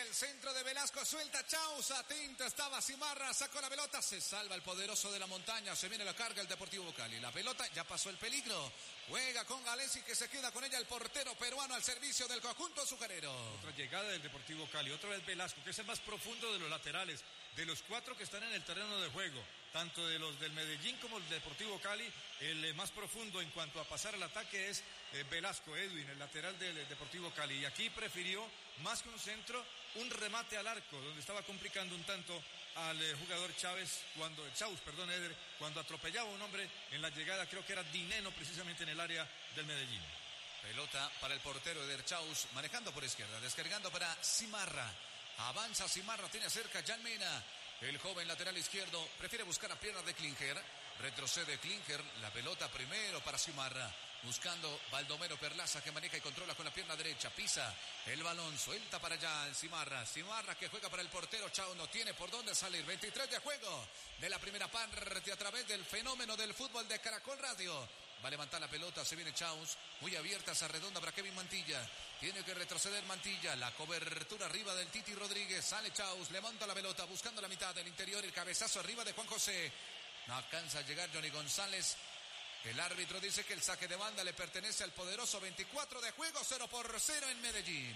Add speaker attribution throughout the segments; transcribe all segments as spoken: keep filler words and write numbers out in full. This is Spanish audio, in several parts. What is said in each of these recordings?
Speaker 1: el centro de Velasco, suelta Chaus, atento estaba Cimarra, sacó la pelota, se salva el poderoso de la montaña, se viene la carga el Deportivo Cali, la pelota ya pasó el peligro, juega con Galesi que se queda con ella el portero peruano al servicio del conjunto azucarero.
Speaker 2: Otra llegada del Deportivo Cali, otra vez Velasco, que es el más profundo de los laterales, de los cuatro que están en el terreno de juego, tanto de los del Medellín como el Deportivo Cali, el más profundo en cuanto a pasar al ataque es eh, Velasco, Edwin, el lateral del Deportivo Cali, y aquí prefirió más que un centro, un remate al arco, donde estaba complicando un tanto al eh, jugador Chávez, cuando, Chaus, perdón, Eder, cuando atropellaba a un hombre en la llegada, creo que era Dineno precisamente en el área del Medellín.
Speaker 1: Pelota para el portero Eder Chaus, manejando por izquierda, descargando para Cimarra. Avanza Cimarra, tiene cerca Jan Mena. El joven lateral izquierdo prefiere buscar a pierna de Klinger. Retrocede Klinger, la pelota primero para Cimarra. Buscando Baldomero Perlaza que maneja y controla con la pierna derecha. Pisa el balón, suelta para allá Cimarra. Cimarra que juega para el portero. Chao, no tiene por dónde salir. veintitrés de juego de la primera parte a través del fenómeno del fútbol de Caracol Radio. Va a levantar la pelota, se viene Chaus. Muy abierta esa redonda para Kevin Mantilla. Tiene que retroceder Mantilla. La cobertura arriba del Titi Rodríguez. Sale Chaus, levanta la pelota buscando la mitad del interior. El cabezazo arriba de Juan José. No alcanza a llegar Johnny González. El árbitro dice que el saque de banda le pertenece al poderoso. veinticuatro de juego, cero por cero en Medellín.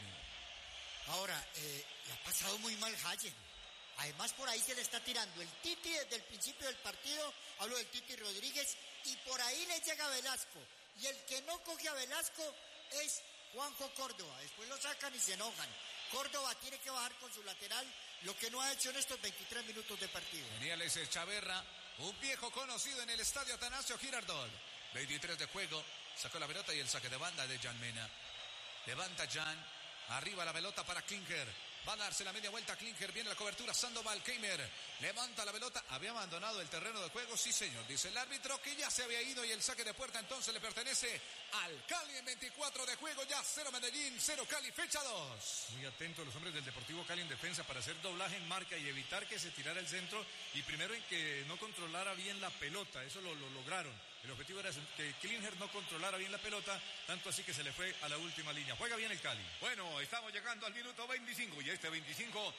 Speaker 3: Ahora, eh, le ha pasado muy mal Hayen. Además, por ahí se le está tirando el Titi desde el principio del partido. Hablo del Titi Rodríguez. Y por ahí le llega Velasco. Y el que no coge a Velasco es Juanjo Córdoba. Después lo sacan y se enojan. Córdoba tiene que bajar con su lateral, lo que no ha hecho en estos veintitrés minutos de partido.
Speaker 1: Venía Leiser Chaverra, un viejo conocido en el estadio Atanasio Girardot. veintitrés de juego, sacó la pelota y el saque de banda de Jan Mena. Levanta Jan, arriba la pelota para Klinger. Va a darse la media vuelta a Klinger, viene la cobertura, Sandoval, Keimer, levanta la pelota, había abandonado el terreno de juego, sí señor, dice el árbitro que ya se había ido y el saque de puerta entonces le pertenece al Cali en veinticuatro de juego, ya cero Medellín, cero Cali, fecha dos.
Speaker 2: Muy atentos los hombres del Deportivo Cali en defensa para hacer doblaje en marca y evitar que se tirara el centro y primero en que no controlara bien la pelota, eso lo, lo lograron, el objetivo era que Klinger no controlara bien la pelota, tanto así que se le fue a la última línea, juega bien el Cali.
Speaker 4: Bueno, estamos llegando al minuto veinticinco y este veinticinco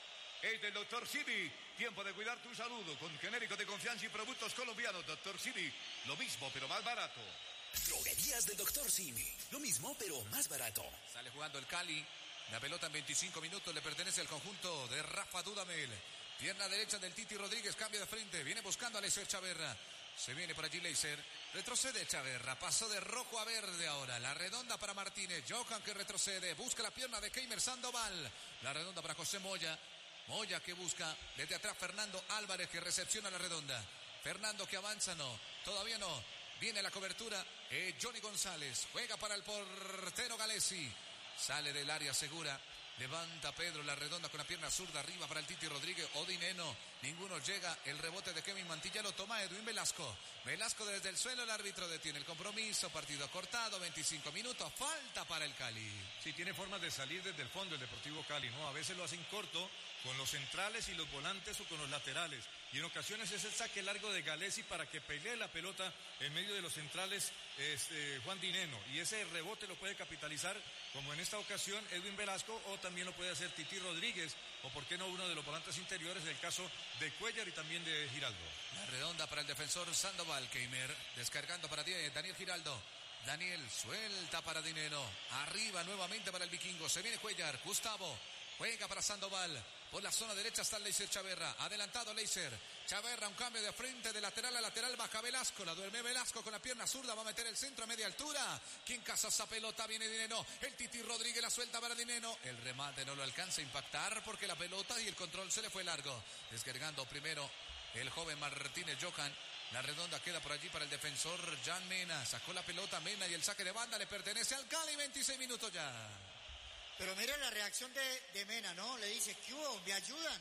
Speaker 4: es del doctor Simi. Tiempo de cuidar tu salud con genéricos de confianza y productos colombianos. doctor Simi, lo mismo pero más barato.
Speaker 5: Droguerías del doctor Simi, lo mismo pero más barato.
Speaker 1: Sale jugando el Cali. La pelota en veinticinco minutos le pertenece al conjunto de Rafa Dudamel. Pierna derecha del Titi Rodríguez, cambio de frente, viene buscando a Leiser Chaverra. Se viene por allí Leiser, retrocede Chaverra, pasó de rojo a verde ahora. La redonda para Martínez, Johan que retrocede, busca la pierna de Keimer Sandoval. La redonda para José Moya. Moya que busca desde atrás Fernando Álvarez que recepciona la redonda. Fernando que avanza, no, todavía no. Viene la cobertura, eh, Johnny González, juega para el portero Galesi. Sale del área segura. Levanta Pedro la redonda con la pierna zurda arriba para el Titi Rodríguez. Odineno. Ninguno llega. El rebote de Kevin Mantilla lo toma Edwin Velasco. Velasco desde el suelo. El árbitro detiene el compromiso. Partido cortado. veinticinco minutos. Falta para el Cali.
Speaker 2: Sí, tiene formas de salir desde el fondo el Deportivo Cali, ¿no? A veces lo hacen corto con los centrales y los volantes o con los laterales. Y en ocasiones es el saque largo de Galesi para que pelee la pelota en medio de los centrales este, Juan Dineno. Y ese rebote lo puede capitalizar, como en esta ocasión, Edwin Velasco, o también lo puede hacer Titi Rodríguez, o por qué no uno de los volantes interiores, el caso de Cuellar y también de Giraldo.
Speaker 1: La redonda para el defensor Sandoval, Keimer, descargando para Daniel Giraldo. Daniel suelta para Dinero, arriba nuevamente para el vikingo, se viene Cuellar, Gustavo, juega para Sandoval, por la zona derecha está Leiser Chaverra, adelantado Leiser, Chaverra, un cambio de frente, de lateral a lateral, baja Velasco, la duerme Velasco con la pierna zurda, va a meter el centro a media altura, quien caza esa pelota, viene Dinero, el Titi Rodríguez la suelta para Dinero, el remate no lo alcanza a impactar porque la pelota y el control se le fue largo, descargando primero el joven Martínez Johan. La redonda queda por allí para el defensor Jan Mena. Sacó la pelota Mena y el saque de banda le pertenece al Cali. veintiséis minutos ya.
Speaker 3: Pero miren la reacción de, de Mena, ¿no? Le dice, ¿qué hubo? ¿Me ayudan?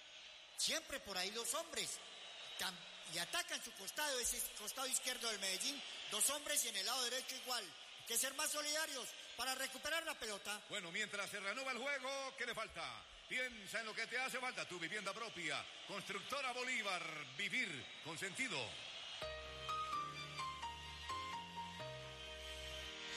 Speaker 3: Siempre por ahí dos hombres. Tam, y atacan su costado, ese costado izquierdo del Medellín. Dos hombres y en el lado derecho igual. Hay que ser más solidarios para recuperar la pelota.
Speaker 4: Bueno, mientras se reanuda el juego, ¿qué le falta? Piensa en lo que te hace falta, tu vivienda propia. Constructora Bolívar, vivir con sentido.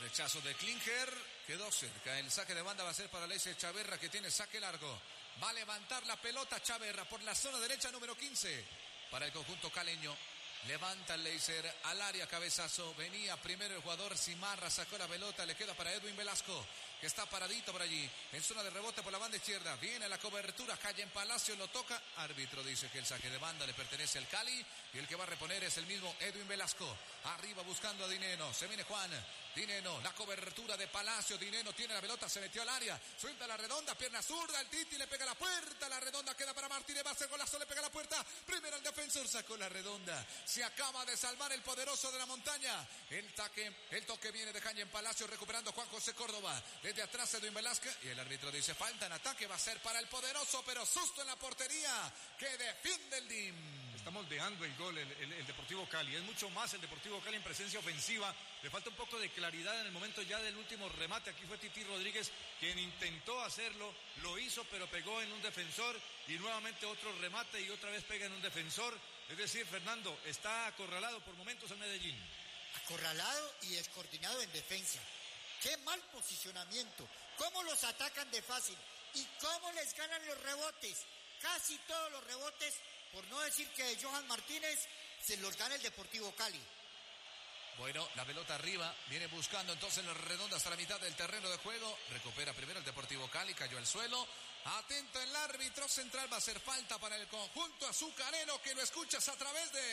Speaker 1: rechazo de Klinger, quedó cerca. El saque de banda va a ser para Leiser Chaverra, que tiene saque largo. Va a levantar la pelota Chaverra por la zona derecha número quince para el conjunto caleño. Levanta el Leiser al área, cabezazo. Venía primero el jugador Simarra, sacó la pelota, le queda para Edwin Velasco, que está paradito por allí, en zona de rebote por la banda izquierda. Viene la cobertura, cae en Palacio, lo toca. Árbitro dice que el saque de banda le pertenece al Cali y el que va a reponer es el mismo Edwin Velasco. Arriba buscando a Dineno, se viene Juan. Dineno, la cobertura de Palacio. Dineno tiene la pelota, se metió al área, suelta la redonda, pierna zurda, el Titi le pega la puerta, la redonda queda para Martínez, va a hacer golazo, le pega la puerta. Primero el defensor, sacó la redonda. Se acaba de salvar el poderoso de la montaña. El taque, el toque viene de Caña en Palacio, recuperando Juan José Córdoba. Desde atrás Edwin Velázquez y el árbitro dice falta en ataque, va a ser para el poderoso, pero susto en la portería que defiende el D I M.
Speaker 2: Está moldeando el gol el, el, el Deportivo Cali. Es mucho más el Deportivo Cali en presencia ofensiva. Le falta un poco de claridad en el momento ya del último remate. Aquí fue Titi Rodríguez quien intentó hacerlo, lo hizo, pero pegó en un defensor y nuevamente otro remate y otra vez pega en un defensor. Es decir, Fernando, está acorralado por momentos el Medellín.
Speaker 3: Acorralado y descoordinado en defensa. Qué mal posicionamiento. Cómo los atacan de fácil y cómo les ganan los rebotes. Casi todos los rebotes, por no decir que Johan Martínez, se los gana el Deportivo Cali.
Speaker 1: Bueno, la pelota arriba, viene buscando entonces la redonda hasta la mitad del terreno de juego. Recupera primero el Deportivo Cali, cayó al suelo. Atento el árbitro central, va a hacer falta para el conjunto azucarero, que lo escuchas a través de...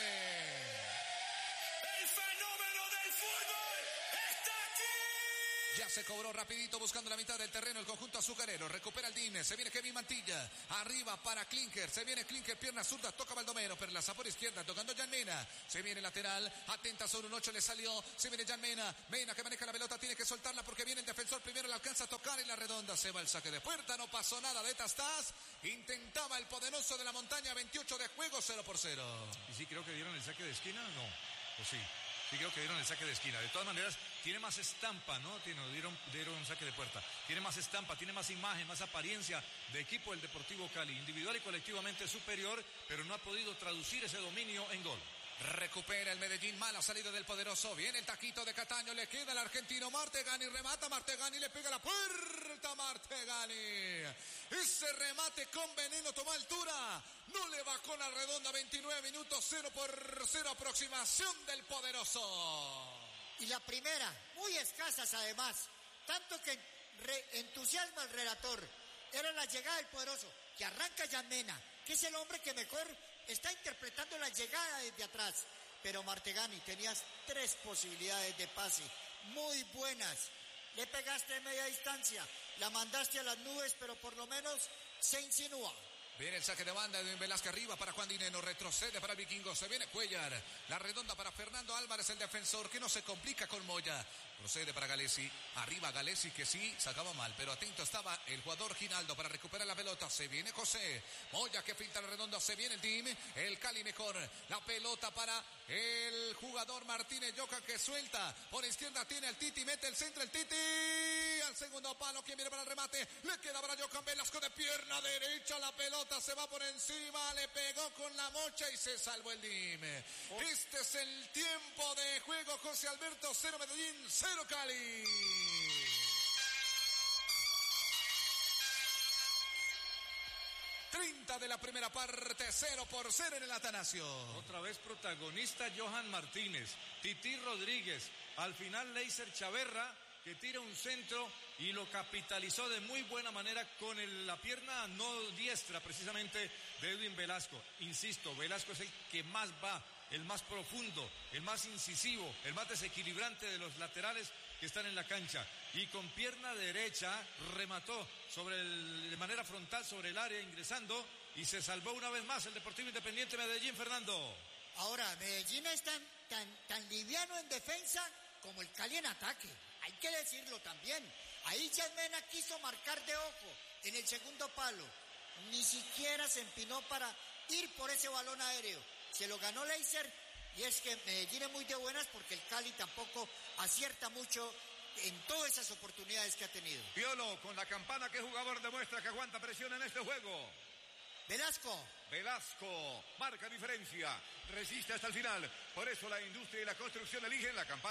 Speaker 6: ¡El fenómeno del fútbol está aquí!
Speaker 1: Ya se cobró rapidito buscando la mitad del terreno el conjunto azucarero. Recupera el D I M, se viene Kevin Mantilla. Arriba para Klinger, se viene Klinger, pierna zurda, toca Baldomero, Perlaza por izquierda, tocando Jan Mena. Se viene lateral, atenta sobre un ocho, le salió. Se viene Jan Mena, Mena que maneja la pelota, tiene que soltarla porque viene el defensor. Primero la alcanza a tocar y la redonda se va el saque de puerta. No pasó nada de Tastás. Intentaba el poderoso de la montaña, veintiocho de juego, cero por cero.
Speaker 2: ¿Y sí creo que dieron el saque de esquina? No, pues sí. Sí creo que dieron el saque de esquina. De todas maneras, tiene más estampa, ¿no? Tiene, dieron, dieron un saque de puerta. Tiene más estampa, tiene más imagen, más apariencia de equipo el Deportivo Cali. Individual y colectivamente superior, pero no ha podido traducir ese dominio en gol.
Speaker 1: Recupera el Medellín, mala salida del poderoso. Viene el taquito de Cataño, le queda el argentino Martegani, remata Martegani, le pega la puerta Martegani. Ese remate con veneno toma altura, no le bajó la redonda. Veintinueve minutos, cero por cero, aproximación del poderoso.
Speaker 3: Y la primera, muy escasas además, tanto que re- entusiasma al relator. Era la llegada del poderoso, que arranca Jan Mena, que es el hombre que mejor está interpretando la llegada desde atrás. Pero Martegani, tenías tres posibilidades de pase, muy buenas. Le pegaste de media distancia, la mandaste a las nubes, pero por lo menos se insinúa.
Speaker 1: Viene el saque de banda de Velázquez arriba para Juan Dineno, retrocede para el Vikingo, se viene Cuellar, la redonda para Fernando Álvarez, el defensor, que no se complica con Moya. Procede para Galesi, arriba Galesi, que sí, sacaba mal, pero atento estaba el jugador Ginaldo para recuperar la pelota. Se viene José, Moya que filtra la redonda, se viene el team, el Cali mejor, la pelota para el jugador Martínez Yoca, que suelta, por izquierda tiene el Titi, mete el centro el Titi, al segundo palo, quien viene para el remate, le queda para Johan Velasco de pierna derecha, la pelota se va por encima, le pegó con la mocha y se salvó el D I M. Oh. Este es el tiempo de juego, José Alberto, cero Medellín, cero Cali. treinta de la primera parte, cero por cero en el Atanasio.
Speaker 2: Otra vez protagonista Johan Martínez, Titi Rodríguez, al final Leiser Chaverra, que tira un centro y lo capitalizó de muy buena manera con el, la pierna no diestra precisamente de Edwin Velasco. Insisto, Velasco es el que más va, el más profundo, el más incisivo, el más desequilibrante de los laterales que están en la cancha. Y con pierna derecha remató sobre el, de manera frontal sobre el área, ingresando, y se salvó una vez más el Deportivo Independiente Medellín, Fernando.
Speaker 3: Ahora, Medellín es tan, tan, tan liviano en defensa como el Cali en ataque. Hay que decirlo también. Ahí Jan Mena quiso marcar de ojo en el segundo palo. Ni siquiera se empinó para ir por ese balón aéreo. Se lo ganó Leiser, y es que Medellín es muy de buenas porque el Cali tampoco acierta mucho en todas esas oportunidades que ha tenido.
Speaker 4: Piolo, con la campana, ¿qué jugador demuestra que aguanta presión en este juego?
Speaker 3: Velasco.
Speaker 4: Velasco marca diferencia, resiste hasta el final. Por eso la industria y la construcción eligen la campana.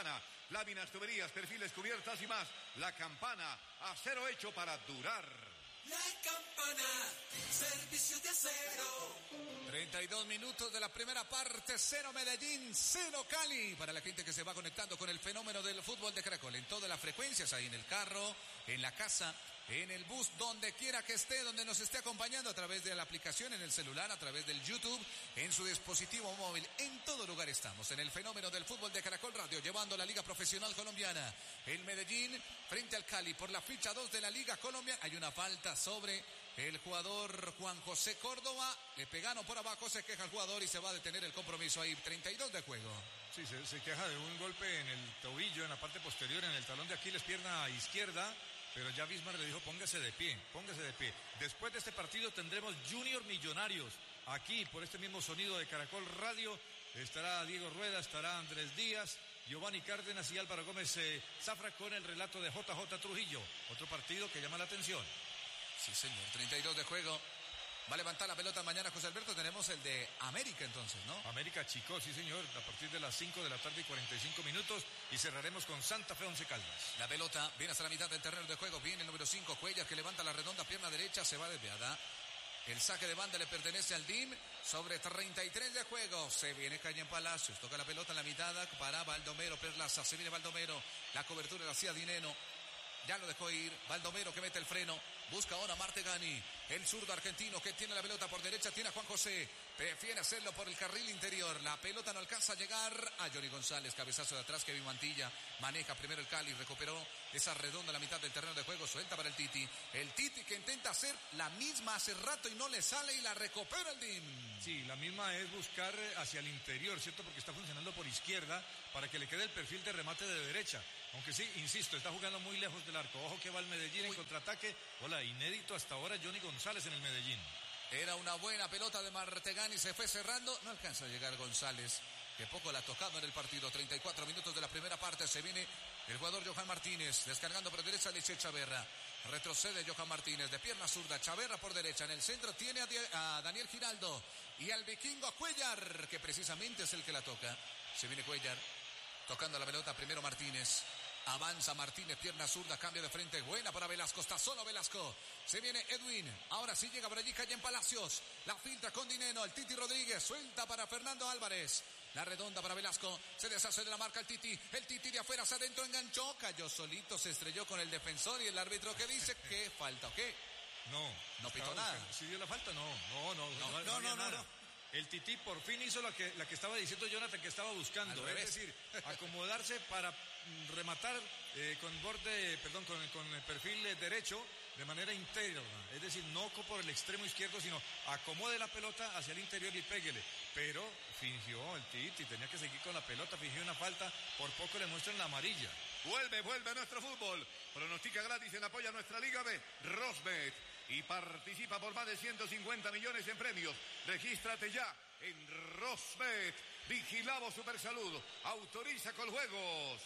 Speaker 4: láminas, tuberías, perfiles, cubiertas y más. La Campana, acero hecho para durar.
Speaker 6: La Campana, servicio de acero.
Speaker 1: treinta y dos minutos de la primera parte, cero Medellín, cero Cali. Para la gente que se va conectando con el fenómeno del fútbol de Caracol, en todas las frecuencias, ahí en el carro, en la casa, en el bus, donde quiera que esté, donde nos esté acompañando a través de la aplicación, en el celular, a través del YouTube, en su dispositivo móvil. En todo lugar estamos, en el fenómeno del fútbol de Caracol Radio, llevando la Liga Profesional Colombiana. El Medellín frente al Cali por la ficha dos de la Liga Colombiana. Hay una falta sobre el jugador Juan José Córdoba. Le pegaron por abajo, se queja el jugador y se va a detener el compromiso ahí. treinta y dos de juego.
Speaker 2: Sí, se, se queja de un golpe en el tobillo, en la parte posterior, en el talón de Aquiles, pierna izquierda. Pero ya Bismar le dijo, póngase de pie, póngase de pie. Después de este partido tendremos Junior Millonarios. Aquí, por este mismo sonido de Caracol Radio, estará Diego Rueda, estará Andrés Díaz, Giovanni Cárdenas y Álvaro Gómez eh, Zafra con el relato de J J Trujillo. Otro partido que llama la atención.
Speaker 1: Sí, señor, treinta y dos de juego. Va a levantar la pelota mañana José Alberto. Tenemos el de América entonces, ¿no?
Speaker 2: América Chico, sí señor, a partir de las cinco de la tarde y cuarenta y cinco minutos. Y cerraremos con Santa Fe Once Caldas.
Speaker 1: La pelota viene hasta la mitad del terreno de juego. Viene el número cinco, Cuellar, que levanta la redonda pierna derecha, se va desviada. El saque de banda le pertenece al D I M. Sobre treinta y tres de juego. Se viene Calle en Palacios. Toca la pelota en la mitad para Baldomero Perlaza. Se viene Baldomero. La cobertura la hacía Dineno. Ya lo dejó ir. Baldomero que mete el freno. Busca ahora Martegani. El zurdo argentino que tiene la pelota por derecha. Tiene a Juan José. Prefiere hacerlo por el carril interior. La pelota no alcanza a llegar a Johnny González. Cabezazo de atrás. Kevin Mantilla. Maneja primero el Cali. Recuperó esa redonda en la mitad del terreno de juego. Suelta para el Titi. El Titi que intenta hacer la misma hace rato y no le sale y la recupera el D I M.
Speaker 2: Sí, la misma es buscar hacia el interior, ¿cierto? Porque está funcionando por izquierda para que le quede el perfil de remate de derecha. Aunque sí, insisto, está jugando muy lejos del arco. Ojo que va el Medellín. Uy. En contraataque. Hola, inédito hasta ahora Johnny González en el Medellín.
Speaker 1: Era una buena pelota de Martegani, se fue cerrando. No alcanza a llegar González, que poco la ha tocado en el partido. treinta y cuatro minutos de la primera parte. Se viene el jugador Johan Martínez, descargando por derecha a Licey Chaverra. Retrocede Johan Martínez de pierna zurda. Chaverra por derecha. En el centro tiene a, a Daniel Giraldo y al vikingo Cuellar, que precisamente es el que la toca. Se viene Cuellar tocando la pelota. Primero Martínez. Avanza Martínez, pierna zurda, cambio de frente, buena para Velasco, está solo Velasco. Se viene Edwin, ahora sí llega por allí Calle en Palacios. La filtra con Dineno, el Titi Rodríguez, suelta para Fernando Álvarez. La redonda para Velasco, se deshace de la marca el Titi. El Titi de afuera hacia adentro enganchó, cayó solito, se estrelló con el defensor y el árbitro que dice que falta, ¿o qué?
Speaker 2: No.
Speaker 1: No pitó nada.
Speaker 2: ¿Sí dio la falta? No, no, no, no, no,
Speaker 1: no, no,
Speaker 2: no,
Speaker 1: no,
Speaker 2: no. El Tití por fin hizo la que, la que estaba diciendo Jonathan que estaba buscando, es decir, acomodarse para rematar eh, con borde, perdón, con, con el perfil derecho de manera íntegra, es decir, no por el extremo izquierdo, sino acomode la pelota hacia el interior y péguele. Pero fingió el Titi, tenía que seguir con la pelota, fingió una falta, por poco le muestran la amarilla.
Speaker 4: Vuelve, vuelve nuestro fútbol. Pronostica gratis en apoyo a nuestra Liga B, Rosbet. Y participa por más de ciento cincuenta millones en premios. Regístrate ya en Rosbet. Vigilado Supersalud. Autoriza con juegos.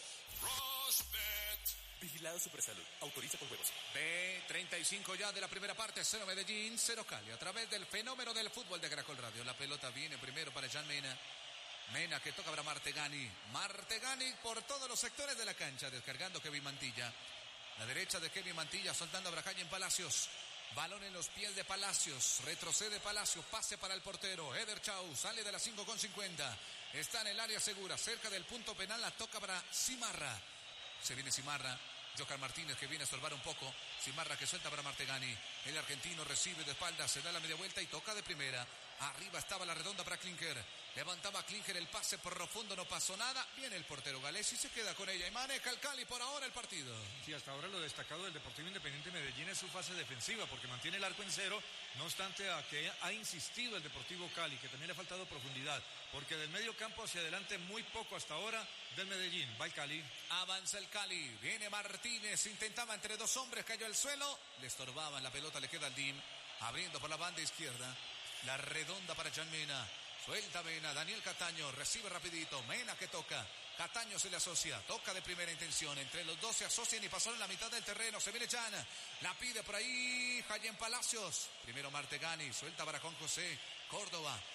Speaker 5: Rosbet. Vigilado Supersalud. Autoriza con juegos.
Speaker 1: B treinta y cinco ya de la primera parte. Cero Medellín, cero Cali. A través del fenómeno del fútbol de Caracol Radio. La pelota viene primero para Jan Mena. Mena que toca para Martegani. Martegani por todos los sectores de la cancha. Descargando Kevin Mantilla. La derecha de Kevin Mantilla soltando a Bracalle en Palacios. Balón en los pies de Palacios, retrocede Palacios, pase para el portero, Eder Chau, sale de las cinco con cincuenta, está en el área segura, cerca del punto penal, la toca para Cimarra, se viene Cimarra, Johan Martínez que viene a estorbar un poco, Cimarra que suelta para Martegani, el argentino recibe de espalda, se da la media vuelta y toca de primera, arriba estaba la redonda para Klinker, levantaba Klinker el pase profundo, no pasó nada, viene el portero galés y se queda con ella y maneja el Cali por ahora el partido.
Speaker 2: Sí, hasta ahora lo destacado del Deportivo Independiente Medellín es su fase defensiva porque mantiene el arco en cero, no obstante a que ha insistido el Deportivo Cali, que también le ha faltado profundidad, porque del medio campo hacia adelante muy poco hasta ahora del Medellín. Va el Cali.
Speaker 1: Avanza el Cali, viene Martínez, intentaba entre dos hombres, cayó al suelo, le estorbaban la pelota, le queda al D I M, abriendo por la banda izquierda, la redonda para Jan Mena. Suelta Mena, Daniel Cataño, recibe rapidito, Mena que toca, Cataño se le asocia, toca de primera intención, entre los dos se asocian y pasaron la mitad del terreno, se viene Jan, la pide por ahí Jayen Palacios, primero Martegani, suelta para Juan José, Córdoba,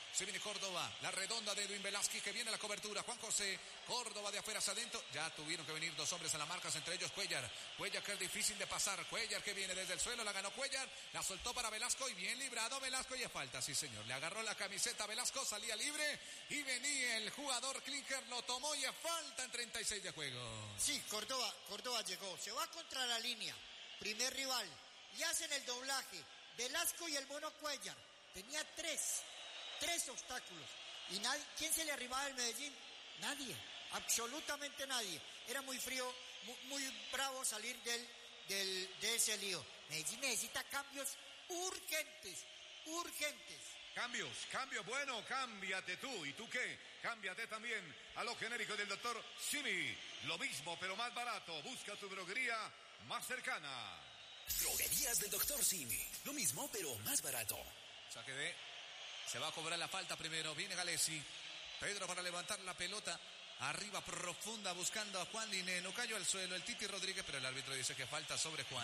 Speaker 1: Se viene Córdoba, la redonda de Edwin Velázquez, que viene a la cobertura. Juan José, Córdoba de afuera hacia adentro. Ya tuvieron que venir dos hombres a la marca, entre ellos Cuellar. Cuellar, que es difícil de pasar. Cuellar, que viene desde el suelo, la ganó Cuellar. La soltó para Velasco y bien librado Velasco, y es falta, sí señor. Le agarró la camiseta Velasco, salía libre y venía el jugador Klinker, lo tomó y es falta en treinta y seis de juego.
Speaker 3: Sí, Córdoba, Córdoba llegó, se va contra la línea, primer rival, y hacen el doblaje, Velasco y el Mono Cuellar, tenía tres, tres obstáculos, y nadie, ¿quién se le arribaba al Medellín? Nadie, absolutamente nadie, era muy frío, muy, muy bravo salir del, del, de ese lío. Medellín necesita cambios urgentes, urgentes.
Speaker 4: Cambios, cambios, bueno, cámbiate tú. ¿Y tú qué? Cámbiate también a lo genérico del doctor Simi. Lo mismo, pero más barato. Busca tu droguería más cercana.
Speaker 5: Droguerías del doctor Simi. Lo mismo, pero más barato.
Speaker 1: Saque de... Se va a cobrar la falta primero. Viene Galesi. Pedro para levantar la pelota. Arriba profunda buscando a Juan Dineno. Cayó al suelo el Titi Rodríguez, pero el árbitro dice que falta sobre Juan.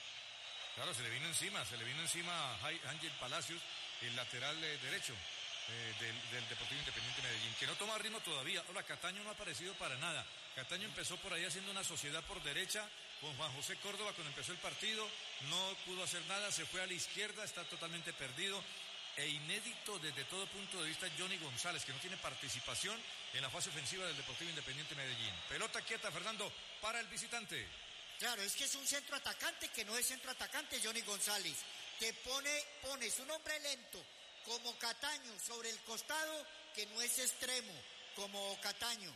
Speaker 2: Claro, se le vino encima, se le vino encima a Ángel Palacios, el lateral eh, derecho eh, del, del Deportivo Independiente Medellín, que no toma ritmo todavía. Ahora, Cataño no ha aparecido para nada. Cataño empezó por ahí haciendo una sociedad por derecha con Juan José Córdoba cuando empezó el partido, no pudo hacer nada, se fue a la izquierda, está totalmente perdido. E inédito desde todo punto de vista Johnny González, que no tiene participación en la fase ofensiva del Deportivo Independiente Medellín. Pelota quieta, Fernando, para el visitante.
Speaker 3: Claro, es que es un centro atacante que no es centro atacante, Johnny González. Te pone, pones un hombre lento como Cataño sobre el costado, que no es extremo como Cataño.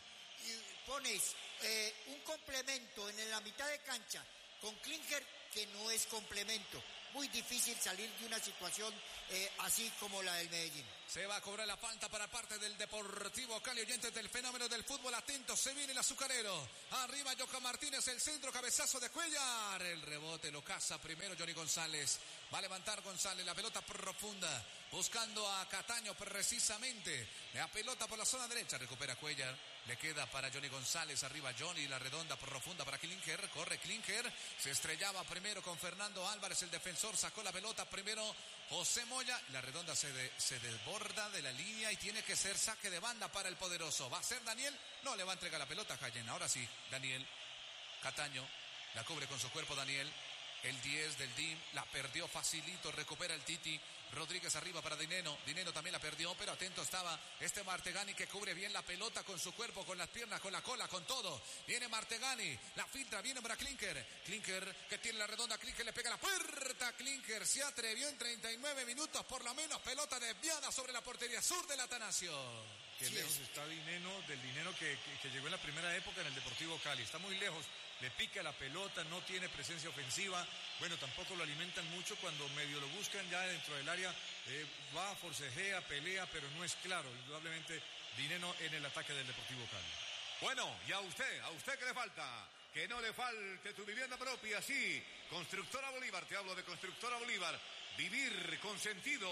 Speaker 3: Y pones eh, un complemento en la mitad de cancha con Klinker, que no es complemento. Muy difícil salir de una situación eh, así como la del Medellín.
Speaker 1: Se va a cobrar la falta para parte del Deportivo Cali, oyentes del fenómeno del fútbol atentos. Se viene el azucarero. Arriba Johan Martínez, el centro, cabezazo de Cuellar. El rebote lo caza primero Johnny González. Va a levantar González, la pelota profunda, buscando a Cataño precisamente. La pelota por la zona derecha, recupera Cuellar. Le queda para Johnny González, arriba Johnny, la redonda profunda para Klinker. Corre Klinker, se estrellaba primero con Fernando Álvarez, el defensor, sacó la pelota primero José Moya. La redonda se, de, se desborda de la línea y tiene que ser saque de banda para el poderoso. ¿Va a ser Daniel? No, le va a entregar la pelota a Jayen. Ahora sí, Daniel. Cataño, la cubre con su cuerpo Daniel. El diez del D I M, la perdió facilito, recupera el Titi. Rodríguez arriba para Dineno. Dineno también la perdió, pero atento estaba este Martegani, que cubre bien la pelota con su cuerpo, con las piernas, con la cola, con todo. Viene Martegani, la filtra, viene para Klinker. Klinker, que tiene la redonda, Klinker le pega la puerta. Klinker se atrevió en treinta y nueve minutos, por lo menos, pelota desviada sobre la portería sur del Atanasio.
Speaker 2: Qué
Speaker 3: Sí,
Speaker 2: lejos
Speaker 3: es.
Speaker 2: está Dineno, del Dineno que, que, que llegó en la primera época en el Deportivo Cali. Está muy lejos, le pica la pelota, no tiene presencia ofensiva. Bueno, tampoco lo alimentan mucho cuando medio lo buscan ya dentro del área. Eh, va, forcejea, pelea, pero no es claro. Indudablemente, Dineno en el ataque del Deportivo Cali.
Speaker 4: Bueno, y a usted, a usted que le falta, que no le falte tu vivienda propia, sí. Constructora Bolívar, te hablo de Constructora Bolívar. Vivir con sentido.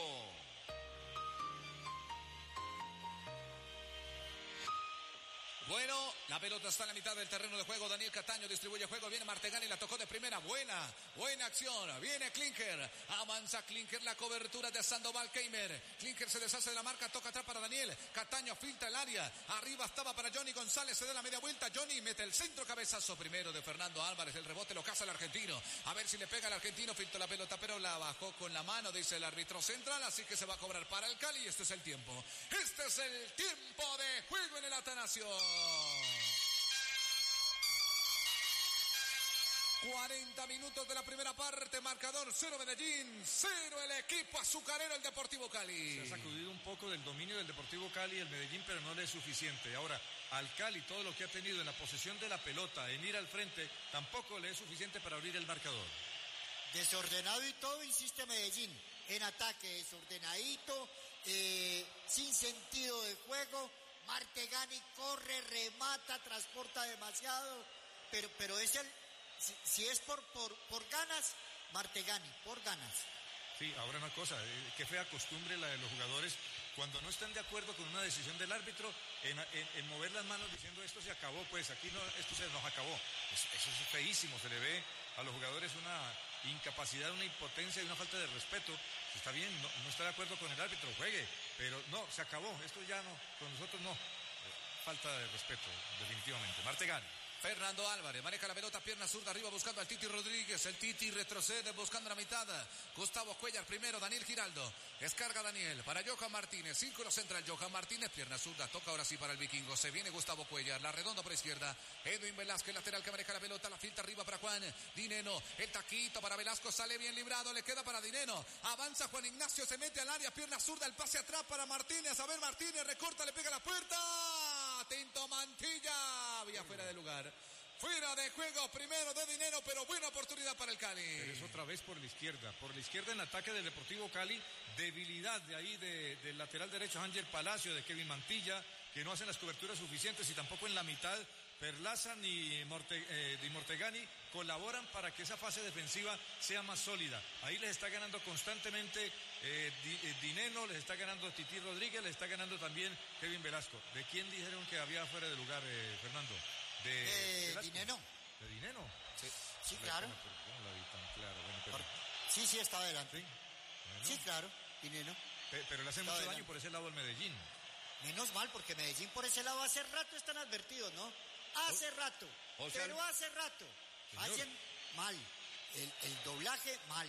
Speaker 1: Bueno, la pelota está en la mitad del terreno de juego. Daniel Cataño distribuye juego. Viene Martegani, la tocó de primera. Buena, buena acción. Viene Klinker. Avanza Klinker, la cobertura de Sandoval Keimer. Klinker se deshace de la marca, toca atrás para Daniel. Cataño filtra el área. Arriba estaba para Johnny González. Se da la media vuelta. Johnny mete el centro, cabezazo primero de Fernando Álvarez. El rebote lo caza el argentino. A ver si le pega al argentino. Filtró la pelota, pero la bajó con la mano, dice el árbitro central. Así que se va a cobrar para el Cali. Y este es el tiempo. Este es el tiempo de juego en el Atanasio. cuarenta minutos de la primera parte, marcador cero Medellín, cero el equipo azucarero, el Deportivo Cali.
Speaker 2: Se ha sacudido un poco del dominio del Deportivo Cali y el Medellín, pero no le es suficiente. Ahora, al Cali, todo lo que ha tenido en la posesión de la pelota, en ir al frente, tampoco le es suficiente para abrir el marcador.
Speaker 3: Desordenado y todo, insiste Medellín. En ataque, desordenadito, eh, sin sentido de juego. Martegani corre, remata, transporta demasiado, pero, pero es el, si, si es por, por, por ganas, Martegani, por ganas.
Speaker 2: Sí, ahora una cosa, eh, qué fea costumbre la de los jugadores cuando no están de acuerdo con una decisión del árbitro en, en, en mover las manos diciendo esto se acabó, pues aquí no, esto se nos acabó. Eso, eso es feísimo, se le ve a los jugadores una incapacidad, una impotencia y una falta de respeto. Está bien, no, no está de acuerdo con el árbitro, juegue, pero no, se acabó, esto ya no, con nosotros no. Falta de respeto, definitivamente. Martegani.
Speaker 1: Fernando Álvarez maneja la pelota, pierna zurda arriba buscando al Titi Rodríguez. El Titi retrocede buscando la mitad. Gustavo Cuellar primero, Daniel Giraldo. Descarga Daniel para Johan Martínez. Círculo central, Johan Martínez, pierna zurda. Toca ahora sí para el vikingo. Se viene Gustavo Cuellar. La redonda por izquierda. Edwin Velázquez, lateral que maneja la pelota. La filtra arriba para Juan Dineno. El taquito para Velasco. Sale bien librado. Le queda para Dineno. Avanza Juan Ignacio. Se mete al área. Pierna zurda. El pase atrás para Martínez. A ver, Martínez recorta. Le pega la puerta. Atento Mantilla. Vía fuera de lugar. Fuera de juego primero de Dinero, pero buena oportunidad para el Cali.
Speaker 2: Pero es otra vez por la izquierda. Por la izquierda en ataque del Deportivo Cali. Debilidad de ahí de, del lateral derecho Ángel Palacio, de Kevin Mantilla, que no hacen las coberturas suficientes y tampoco en la mitad. Perlaza ni Morte, eh, Di Mortegani colaboran para que esa fase defensiva sea más sólida. Ahí les está ganando constantemente eh, Di, eh, Dineno, les está ganando Titi Rodríguez, les está ganando también Kevin Velasco. ¿De quién dijeron que había fuera de lugar, eh, Fernando?
Speaker 3: De, de Dineno.
Speaker 2: ¿De Dineno?
Speaker 3: Sí, sí, claro.
Speaker 2: ¿Cómo la vi tan clara? Bueno, pero...
Speaker 3: Por... Sí, sí, estaba adelante.
Speaker 2: Sí, bueno.
Speaker 3: Sí, claro, Dineno.
Speaker 2: Pe pero le hace
Speaker 3: estaba
Speaker 2: mucho
Speaker 3: adelante.
Speaker 2: daño por ese lado al Medellín.
Speaker 3: Menos mal, porque Medellín por ese lado hace rato están advertidos, ¿no? Hace
Speaker 4: o,
Speaker 3: rato,
Speaker 4: o sea,
Speaker 3: pero hace rato.
Speaker 2: Señor.
Speaker 3: Hacen mal. El, el doblaje mal.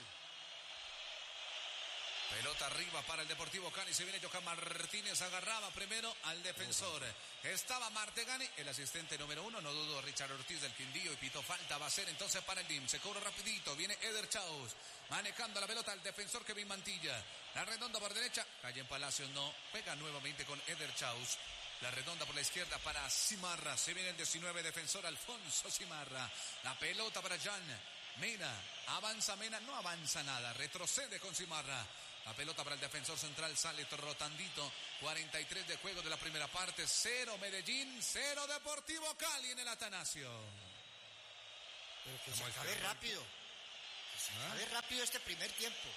Speaker 1: Pelota arriba para el Deportivo Cali. Se viene Johan Martínez. Agarraba primero al defensor. Estaba Martegani, el asistente número uno. No dudo Richard Ortiz del Quindío. Y pitó falta. Va a ser entonces para el D I M. Se cobra rapidito. Viene Eder Chaus. Manejando la pelota al defensor Kevin Mantilla. La redonda por derecha. Calle en Palacios no. Pega nuevamente con Eder Chaus. La redonda por la izquierda para Cimarra. Se viene el diecinueve defensor Alfonso Cimarra. La pelota para Jan Mena. Avanza Mena. No avanza nada. Retrocede con Cimarra. La pelota para el defensor central sale trotandito. cuarenta y tres de juego de la primera parte. Cero Medellín, cero Deportivo Cali en el Atanasio.
Speaker 3: Pero que se acabe rápido. Que se acabe rápido este primer tiempo.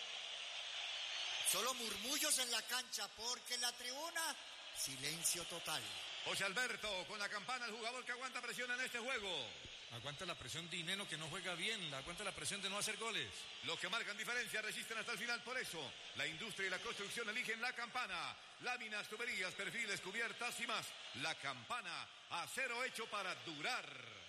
Speaker 3: Solo murmullos en la cancha porque en la tribuna silencio total.
Speaker 4: José Alberto, con la campana, el jugador que aguanta presión en este juego.
Speaker 2: Aguanta la presión Dineno, que no juega bien. Aguanta la presión de no hacer goles.
Speaker 4: Los que marcan diferencia resisten hasta el final. Por eso, la industria y la construcción eligen la campana. Láminas, tuberías, perfiles, cubiertas y más. La campana, acero hecho para durar.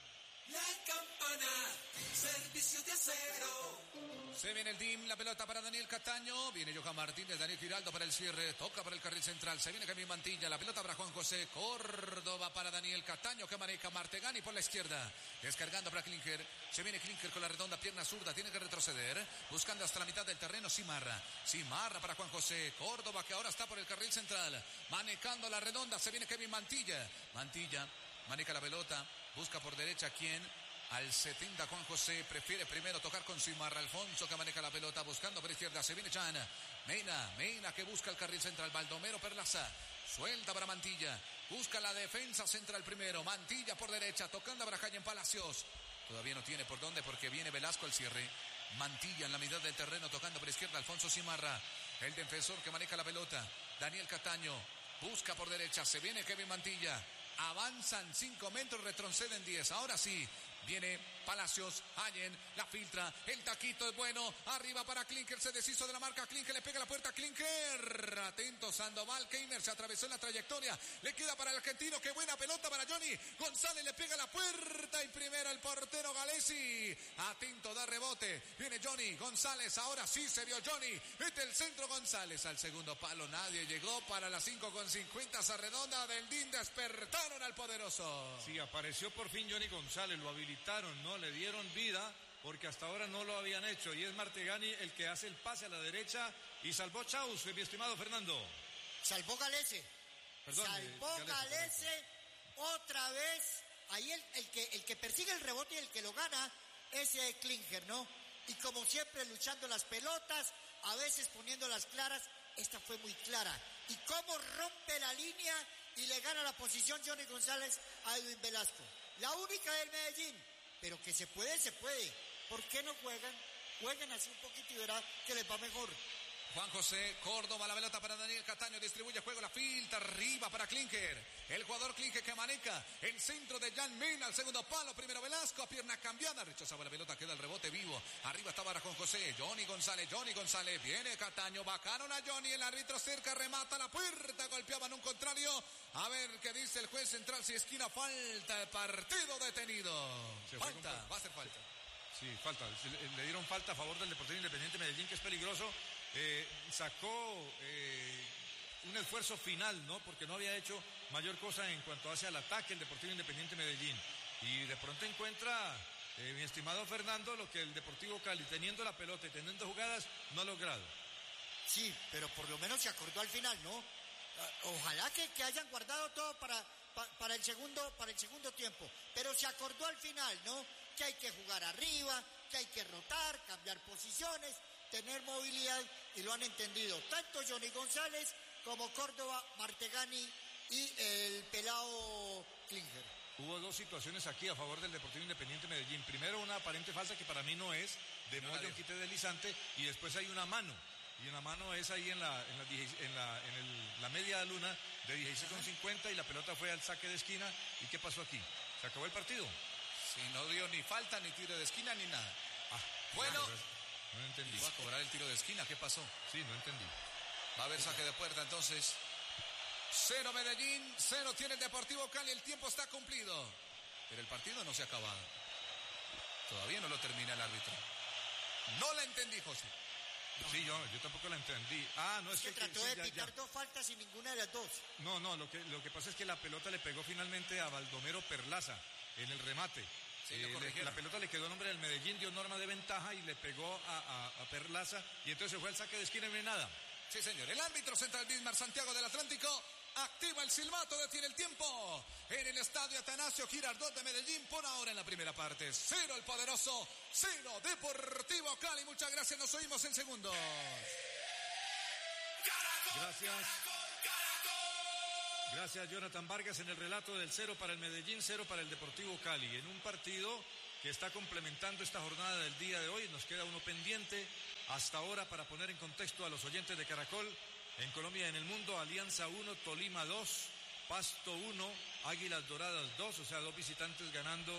Speaker 6: La campana, servicio de acero.
Speaker 1: Se viene el D I M, la pelota para Daniel Cataño. Viene Johan Martínez, Daniel Giraldo para el cierre. Toca para el carril central. Se viene Camilo Mantilla. La pelota para Juan José Córdoba para Daniel Cataño, que maneja Martegani por la izquierda. Descargando para Klinger. Se viene Klinger con la redonda pierna zurda. Tiene que retroceder. Buscando hasta la mitad del terreno Cimarra. Cimarra para Juan José Córdoba, que ahora está por el carril central. Manejando la redonda. Se viene Kevin Mantilla. Mantilla maneja la pelota. Busca por derecha quién. Al setenta Juan José prefiere primero tocar con Cimarra. Alfonso que maneja la pelota buscando por izquierda. Se viene Chan. Mena, Mena que busca el carril central. Baldomero Perlaza. Suelta para Mantilla. Busca la defensa central primero. Mantilla por derecha. Tocando para Jaime Palacios. Todavía no tiene por dónde porque viene Velasco al cierre. Mantilla en la mitad del terreno tocando por izquierda. Alfonso Cimarra. El defensor que maneja la pelota. Daniel Cataño. Busca por derecha. Se viene Kevin Mantilla. Avanzan cinco metros, retroceden diez. Ahora sí, viene Palacios, Allen, la filtra, el taquito es bueno, arriba para Klinker, se deshizo de la marca, Klinker le pega la puerta a Klinker, atento Sandoval, Keimer se atravesó en la trayectoria, le queda para el argentino, qué buena pelota para Johnny, González le pega la puerta y primero el portero Galesi, atento da rebote, viene Johnny, González, ahora sí se vio Johnny, mete el centro González al segundo palo, nadie llegó para las cinco con cincuenta, esa redonda del D I N, despertaron al poderoso.
Speaker 2: Sí, apareció por fin Johnny González, lo habilitaron, ¿no? Le dieron vida porque hasta ahora no lo habían hecho y es Martegani el que hace el pase a la derecha y salvó Chaus, mi estimado Fernando.
Speaker 3: Salvó Galese.
Speaker 2: Perdón,
Speaker 3: Salvó
Speaker 2: eh, Galese,
Speaker 3: Galese otra vez. Ahí el, el, que, el que persigue el rebote y el que lo gana es eh, Klinger, ¿no? Y como siempre luchando las pelotas, a veces poniéndolas claras. Esta fue muy clara. Y cómo rompe la línea y le gana la posición Johnny González a Edwin Velasco. La única del Medellín. Pero que se puede, se puede. ¿Por qué no juegan? Jueguen así un poquito y verá que les va mejor.
Speaker 1: Juan José Córdoba, la pelota para Daniel Cataño, distribuye juego, la filtra arriba para Klinger, el jugador Klinger que maneja el centro de Jan Mena, al segundo palo, primero Velasco, a pierna cambiada, rechazaba la pelota, queda el rebote vivo, arriba está para Juan José, Johnny González, Johnny González, viene Cataño, bajaron a Johnny, el árbitro cerca, remata la puerta, golpeaban un contrario, a ver qué dice el juez central, si esquina, falta, el partido detenido, falta, va a ser falta.
Speaker 2: Sí, falta, le, le dieron falta a favor del Deportivo Independiente Medellín, que es peligroso. Eh, sacó eh, un esfuerzo final, ¿no? Porque no había hecho mayor cosa en cuanto hace al ataque el Deportivo Independiente Medellín. Y de pronto encuentra, eh, mi estimado Fernando, lo que el Deportivo Cali, teniendo la pelota y teniendo jugadas, no ha logrado.
Speaker 3: Sí, pero por lo menos se acordó al final, ¿no? Ojalá que, que hayan guardado todo para, para, para, el segundo, para el segundo tiempo. Pero se acordó al final, ¿no? Que hay que jugar arriba, que hay que rotar, cambiar posiciones, tener movilidad, y lo han entendido tanto Johnny González como Córdoba, Martegani y el pelado Klinger.
Speaker 2: Hubo dos situaciones aquí a favor del Deportivo Independiente Medellín. Primero, una aparente falta que para mí no es, de Moyo en quite deslizante, y después hay una mano. Y una mano es ahí en la, en la, en la, en el, la media luna de dieciséis con cincuenta, y la pelota fue al saque de esquina. ¿Y qué pasó aquí? ¿Se acabó el partido?
Speaker 1: Sí, no dio ni falta, ni tiro de esquina, ni nada.
Speaker 2: Ah,
Speaker 1: bueno.
Speaker 2: No, no entendí.
Speaker 1: Va a cobrar el tiro de esquina, ¿qué pasó?
Speaker 2: Sí, no entendí.
Speaker 1: Va a haber saque de puerta entonces. Cero Medellín, cero tiene el Deportivo Cali, el tiempo está cumplido. Pero el partido no se ha acabado. Todavía no lo termina el árbitro. No la entendí, José.
Speaker 2: No. Sí, yo, yo tampoco la entendí. Ah, no, es,
Speaker 3: es que, que trató
Speaker 2: sí,
Speaker 3: de
Speaker 2: ya,
Speaker 3: pitar
Speaker 2: ya.
Speaker 3: dos faltas y ninguna de las dos.
Speaker 2: No, no, lo que, lo que pasa es que la pelota le pegó finalmente a Baldomero Perlaza en el remate.
Speaker 1: Sí,
Speaker 2: eh, le, la pelota le quedó a nombre del Medellín, dio norma de ventaja y le pegó a, a, a Perlaza, y entonces fue al saque de esquina y no hay nada.
Speaker 1: Sí, señor. El árbitro central Bismar Santiago del Atlántico activa el silbato, detiene el tiempo en el estadio Atanasio Girardot de Medellín. Por ahora en la primera parte, cero el poderoso, cero Deportivo Cali. Muchas gracias, nos oímos en segundos.
Speaker 2: Gracias. Gracias, Jonathan Vargas, en el relato del cero para el Medellín, cero para el Deportivo Cali. En un partido que está complementando esta jornada del día de hoy, nos queda uno pendiente hasta ahora para poner en contexto a los oyentes de Caracol. En Colombia y en el mundo, Alianza uno, Tolima dos, Pasto uno, Águilas Doradas dos, o sea, dos visitantes ganando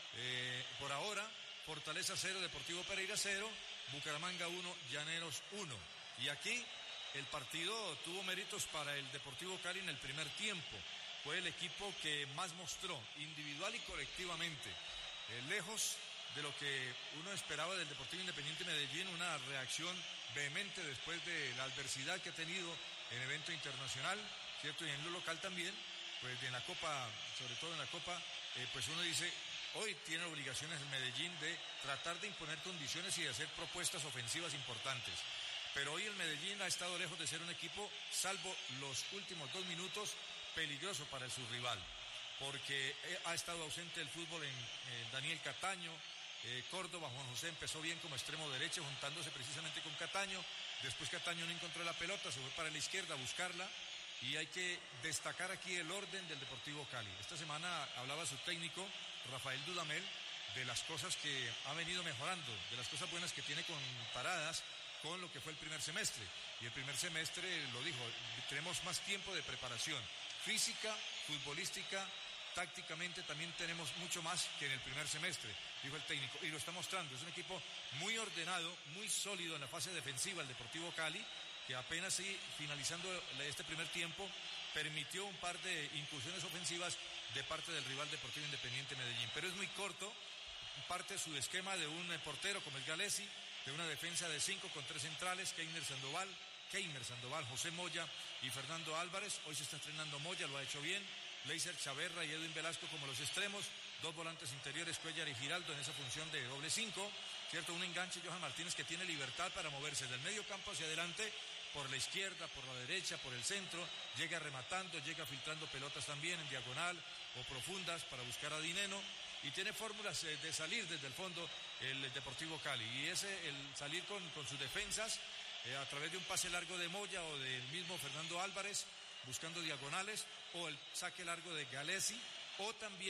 Speaker 2: eh, por ahora. Fortaleza cero, Deportivo Pereira cero, Bucaramanga uno, Llaneros uno. Y aquí el partido tuvo méritos para el Deportivo Cali en el primer tiempo. Fue el equipo que más mostró, individual y colectivamente, eh, lejos de lo que uno esperaba del Deportivo Independiente Medellín, una reacción vehemente después de la adversidad que ha tenido en evento internacional, ¿cierto? Y en lo local también, pues en la Copa, sobre todo en la Copa, eh, pues uno dice, hoy tiene obligaciones el Medellín de tratar de imponer condiciones y de hacer propuestas ofensivas importantes. Pero hoy el Medellín ha estado lejos de ser un equipo, salvo los últimos dos minutos, peligroso para su rival, porque ha estado ausente el fútbol en eh, Daniel Cataño, eh, Córdoba. Juan José empezó bien como extremo derecho, juntándose precisamente con Cataño. Después Cataño no encontró la pelota, se fue para la izquierda a buscarla, y hay que destacar aquí el orden del Deportivo Cali. Esta semana hablaba su técnico, Rafael Dudamel, de las cosas que ha venido mejorando, de las cosas buenas que tiene comparadas con lo que fue el primer semestre. Y el primer semestre, lo dijo, tenemos más tiempo de preparación física, futbolística, tácticamente también tenemos mucho más que en el primer semestre, dijo el técnico, y lo está mostrando. Es un equipo muy ordenado, muy sólido en la fase defensiva, el Deportivo Cali, que apenas sí, finalizando este primer tiempo, permitió un par de incursiones ofensivas de parte del rival Deportivo Independiente Medellín, pero es muy corto, parte de su esquema de un portero como es Galesi, de una defensa de cinco con tres centrales, Keiner Sandoval, Keiner Sandoval, José Moya y Fernando Álvarez. Hoy se está estrenando Moya, lo ha hecho bien. Leiser Chaverra y Edwin Velasco como los extremos, dos volantes interiores, Cuellar y Giraldo en esa función de doble cinco, ¿cierto? Un enganche, Johan Martínez, que tiene libertad para moverse del medio campo hacia adelante, por la izquierda, por la derecha, por el centro, llega rematando, llega filtrando pelotas también en diagonal o profundas para buscar a Dineno, y tiene fórmulas eh, de salir desde el fondo el Deportivo Cali, y ese, el salir con, con sus defensas eh, a través de un pase largo de Moya o del mismo Fernando Álvarez, buscando diagonales, o el saque largo de Galesi, o también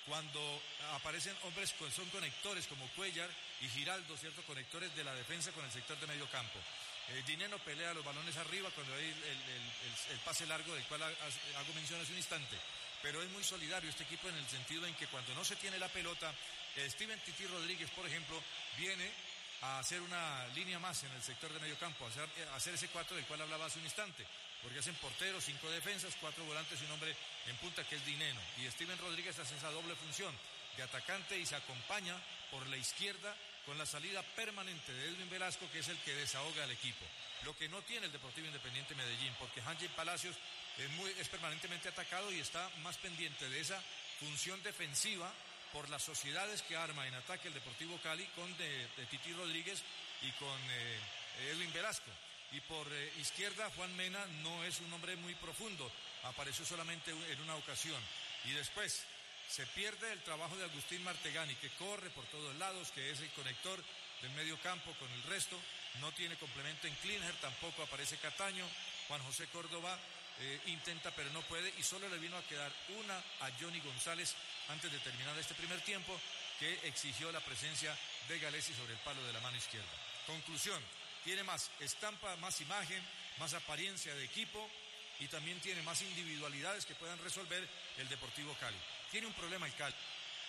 Speaker 2: cuando aparecen hombres que son conectores como Cuellar y Giraldo, ¿cierto? Conectores de la defensa con el sector de medio campo. Eh, Dineno pelea los balones arriba cuando hay el, el, el, el pase largo del cual hago mención hace un instante. Pero es muy solidario este equipo en el sentido en que cuando no se tiene la pelota, eh, Steven Tití Rodríguez, por ejemplo, viene a hacer una línea más en el sector de medio campo, a hacer, a hacer ese cuatro del cual hablaba hace un instante, porque hacen porteros, cinco defensas, cuatro volantes y un hombre en punta que es Dineno. Y Steven Rodríguez hace esa doble función de atacante y se acompaña por la izquierda con la salida permanente de Edwin Velasco, que es el que desahoga al equipo. Lo que no tiene el Deportivo Independiente Medellín, porque Ángel Palacios es, muy, es permanentemente atacado y está más pendiente de esa función defensiva por las sociedades que arma en ataque el Deportivo Cali con de, de Tití Rodríguez y con eh, Edwin Velasco. Y por eh, izquierda, Juan Mena no es un hombre muy profundo, apareció solamente en una ocasión. Y después se pierde el trabajo de Agustín Martegani, que corre por todos lados, que es el conector del medio campo con el resto. No tiene complemento en Klinger, tampoco aparece Cataño. Juan José Córdoba eh, intenta, pero no puede, y solo le vino a quedar una a Johnny González antes de terminar este primer tiempo, que exigió la presencia de Galesi sobre el palo de la mano izquierda. Conclusión, tiene más estampa, más imagen, más apariencia de equipo y también tiene más individualidades que puedan resolver el Deportivo Cali. Tiene un problema el Cali.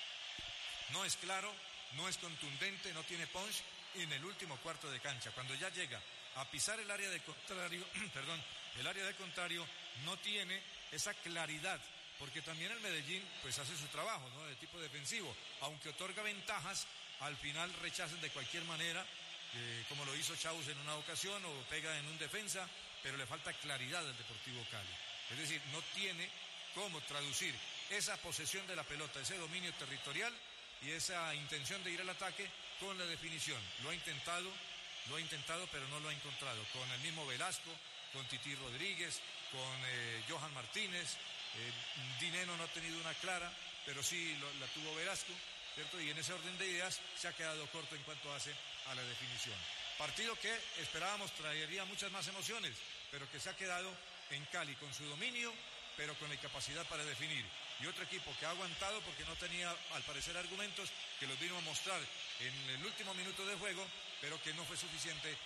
Speaker 2: No es claro, no es contundente, no tiene punch en el último cuarto de cancha. Cuando ya llega a pisar el área de contrario, perdón, el área de contrario no tiene esa claridad, porque también el Medellín pues hace su trabajo, ¿no? De tipo defensivo, aunque otorga ventajas, al final rechazan de cualquier manera, eh, como lo hizo Chaus en una ocasión, o pega en un defensa, pero le falta claridad al Deportivo Cali. Es decir, no tiene cómo traducir esa posesión de la pelota, ese dominio territorial y esa intención de ir al ataque con la definición. Lo ha intentado, lo ha intentado, pero no lo ha encontrado. Con el mismo Velasco, con Tití Rodríguez, con eh, Johan Martínez, eh, Dineno no ha tenido una clara, pero sí lo, la tuvo Velasco, ¿cierto? Y en ese orden de ideas se ha quedado corto en cuanto hace a la definición. Partido que esperábamos traería muchas más emociones, pero que se ha quedado en Cali con su dominio, pero con la incapacidad para definir. Y otro equipo que ha aguantado porque no tenía, al parecer, argumentos, que los vino a mostrar en el último minuto de juego, pero que no fue suficiente